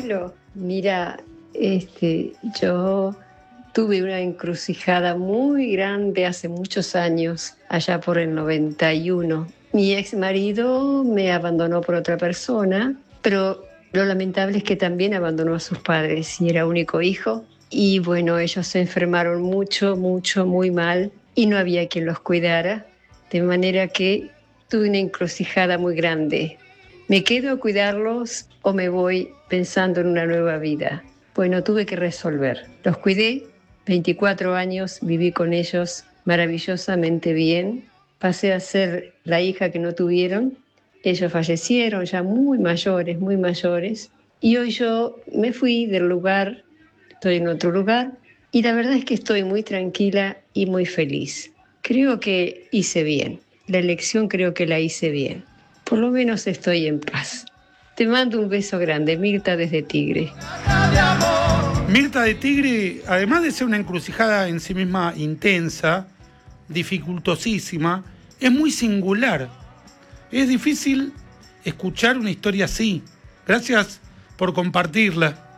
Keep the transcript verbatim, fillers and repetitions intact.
Camilo. Mira, este, yo tuve una encrucijada muy grande hace muchos años, allá por el noventa y uno. Mi ex marido me abandonó por otra persona, pero lo lamentable es que también abandonó a sus padres y era único hijo. Y bueno, ellos se enfermaron mucho, mucho, muy mal y no había quien los cuidara, de manera que tuve una encrucijada muy grande. ¿Me quedo a cuidarlos o me voy pensando en una nueva vida? Bueno, tuve que resolver. Los cuidé veinticuatro años, viví con ellos maravillosamente bien. Pasé a ser la hija que no tuvieron. Ellos fallecieron ya muy mayores, muy mayores. Y hoy yo me fui del lugar, estoy en otro lugar, y la verdad es que estoy muy tranquila y muy feliz. Creo que hice bien. La elección creo que la hice bien. Por lo menos estoy en paz. Te mando un beso grande, Mirta desde Tigre. Mirta de Tigre, además de ser una encrucijada en sí misma intensa, dificultosísima, es muy singular. Es difícil escuchar una historia así. Gracias por compartirla.